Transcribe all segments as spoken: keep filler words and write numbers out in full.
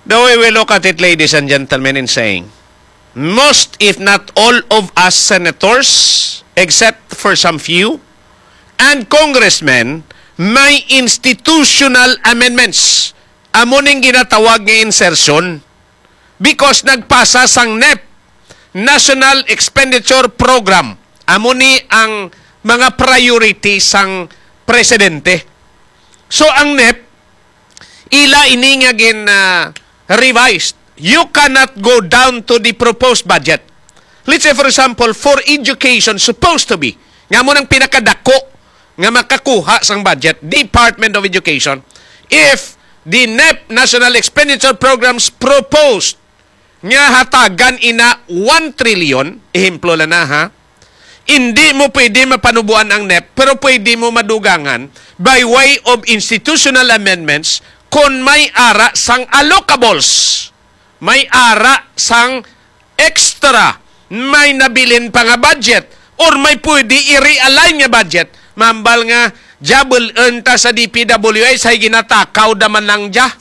The way we look at it, ladies and gentlemen, in saying, most, if not all of us senators, except for some few, and congressmen, may institutional amendments. Amo ning ginatawag nga insertion because nagpasa sang N E P, National Expenditure Program. Amo ni ang mga priority sang presidente. So ang N E P, ila ini nga gin uh, revised. You cannot go down to the proposed budget. Let's say, for example, for education, supposed to be, nga mo nang pinakadako nga makakuha sang budget, Department of Education, if the N E P, National Expenditure Programs, proposed nga hatagan ina one trillion, ehemplo lang na ha, hindi mo pwede mapanubuan ang N E P, pero pwede mo madugangan by way of institutional amendments kung may ara sang allocables. May ara sang extra, may nabilin pa nga budget, or may pwede i-realign nga budget. Mambal nga, jabal enta sa D P W H, ay ginatakaw daman lang dya.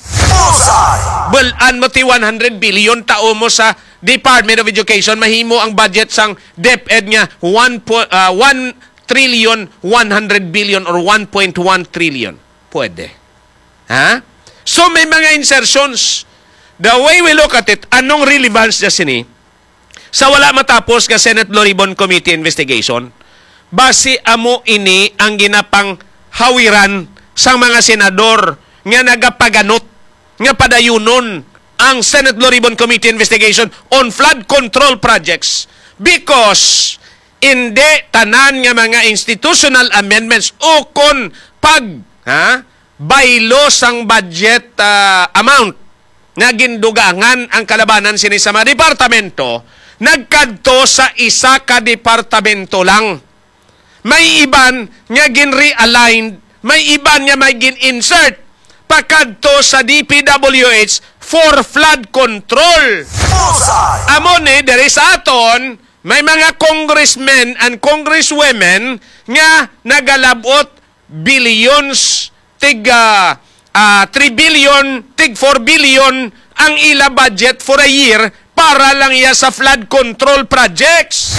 Balaan mo ti one hundred billion tao mo sa Department of Education, mahimo ang budget sang DepEd nga one trillion one hundred billion or one point one trillion. Pwede. Ha? So may mga insertions. The way we look at it, anong relevance niya sini? Sa wala matapos ka Senate Blue Ribbon Committee investigation, base amo ini ang ginapang hawiran sa mga senador nga nagapaganot, nga padayunon ang Senate Blue Ribbon Committee investigation on flood control projects because hindi tanan nga mga institutional amendments o kon pag ha, bylaws ang budget uh, amount na gindugangan ang kalabanan sini sa mga departamento, nagkadto sa isa ka departamento lang. May iban nga gin-realigned, may iban nga may gin-insert pakadto sa D P W H for flood control. Amo ni, dere sa aton, may mga congressmen and congresswomen nga nagalabot billions, tiga Uh, three billion, tig four billion ang ila budget for a year para lang iya sa flood control projects.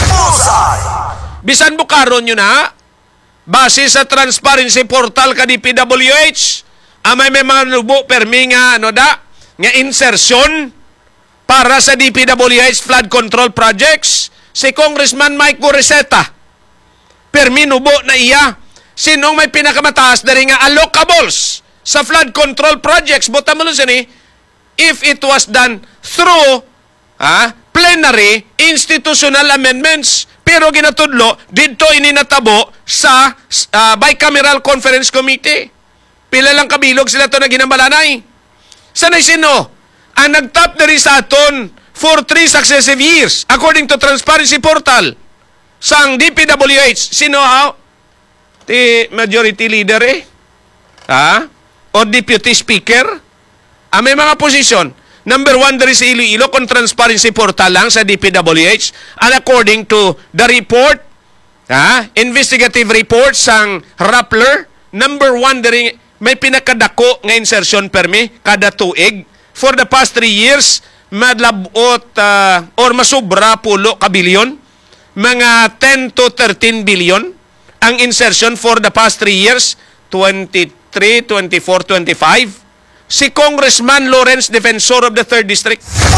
Bisan bukaron nyo na, base sa transparency portal ka D P W H, amay may mga nubo permi nga, ano da, nga insertion para sa D P W H flood control projects, si Congressman Mike Goreseta, permi nubo na iya, sinong may pinakamataas na rin nga allocables sa flood control projects, buta mo nun sini, if it was done through ah, plenary institutional amendments, pero ginatudlo, dito ininatabo sa uh, bicameral conference committee. Pila lang kabilog sila to na ginamalanay. Sanay sino? Ang nagtap na rin sa aton for three successive years, according to Transparency Portal, sang D P W H, sino ha? Ti majority leader eh? Ha? O deputy speaker, ah, may mga posisyon. Number one, there is Iloilo kung transparency portal lang sa D P W H. And according to the report, ah, investigative report sang Rappler, number one, there may pinakadako nga insertion permi kada tuig. For the past three years, madlabot uh, or masubra pulo ka bilyon, mga ten to thirteen billion ang insertion for the past three years, twenty-three, twenty-four, twenty-five. Si Congressman Lawrence, Defensor of the third District.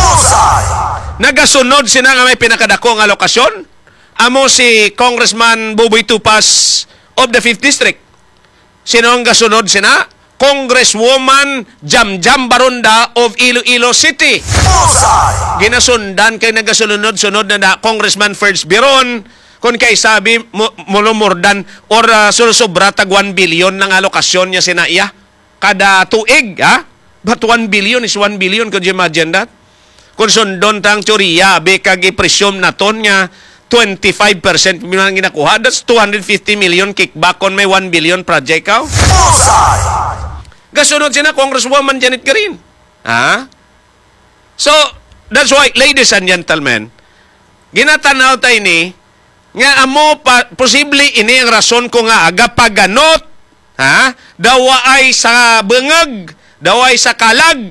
Nagasunod sina nga may pinakadako nga lokasyon. Amo si Congressman Buboy Tupas of the fifth District. Sino ang gasunod sina? Congresswoman Jamjam Baronda of Iloilo City. Ginasundan kay nagasunod-sunod na, na Congressman Ferds Biron, kung kay sabi mulumurdan or uh, susobra tag one billion ng alokasyon niya sinaiya kada tuig, ha? But one billion is one billion, could you imagine that? Kung sundon tang teorya, bekag i-presume na ton nga twenty-five percent minang ginakuha, that's two hundred fifty million kickback on may one billion project ka. Gasunod sina Congresswoman Janet Garin. Ha? So, that's why, ladies and gentlemen, ginatanaw tayo ni nga amo pa, posible ini ang rason ko nga aga paganot, ha? Dawa ay sa bengeg, dawa ay sa kalag,